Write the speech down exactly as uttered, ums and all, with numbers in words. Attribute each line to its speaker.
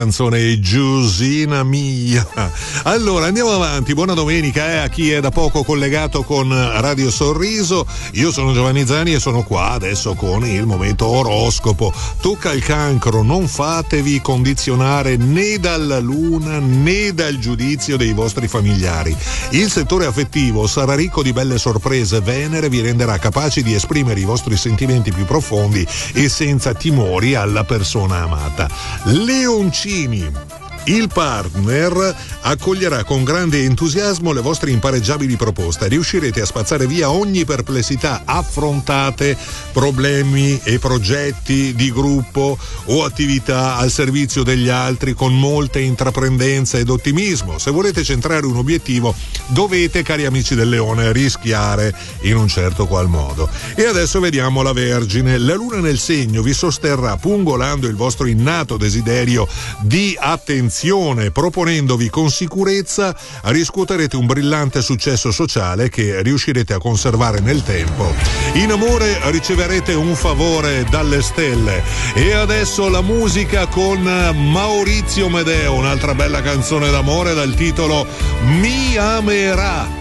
Speaker 1: Canzone Giusina mia. Allora andiamo avanti, buona domenica eh, a chi è da poco collegato con Radio Sorriso. Io sono Giovanni Zani e sono qua adesso con il momento oroscopo. Tocca il cancro, non fatevi condizionare né dalla luna né dal giudizio dei vostri familiari. Il settore affettivo sarà ricco di belle sorprese, Venere vi renderà capaci di esprimere i vostri sentimenti più profondi e senza timori alla persona amata. Leoncini, il partner accoglierà con grande entusiasmo le vostre impareggiabili proposte. Riuscirete a spazzare via ogni perplessità. Affrontate problemi e progetti di gruppo o attività al servizio degli altri con molta intraprendenza ed ottimismo. Se volete centrare un obiettivo, dovete, cari amici del Leone, rischiare in un certo qual modo. E adesso vediamo la Vergine. La luna nel segno vi sosterrà pungolando il vostro innato desiderio di attenzione. Proponendovi con sicurezza riscuoterete un brillante successo sociale che riuscirete a conservare nel tempo. In amore riceverete un favore dalle stelle. E adesso la musica con Maurizio Medeo, un'altra bella canzone d'amore dal titolo Mi amerà.